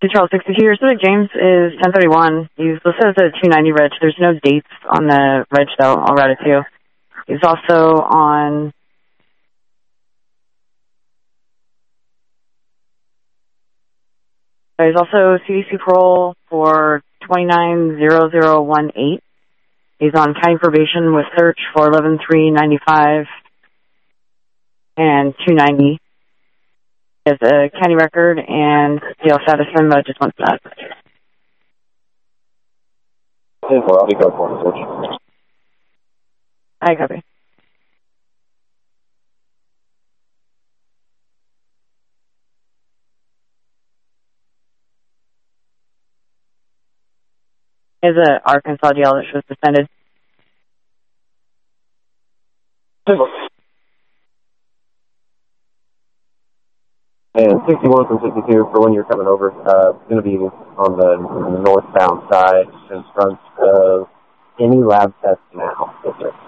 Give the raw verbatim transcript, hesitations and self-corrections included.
Control sixty-two, your Civic James is ten thirty-one. He's listed as a two ninety reg. There's no dates on the reg, though. I'll route it to you. He's also on... He's also C D C parole for twenty-nine zero zero one eight. He's on county probation with search for eleven three ninety-five and two ninety. He has a county record and jail status for him, but I just want that. I'll be going for search. I copy. He has a Arkansas jail that was suspended. And sixty-one from sixty-two for when you're coming over, uh, going to be on the, on the northbound side in front of any lab test now. Yes, sir.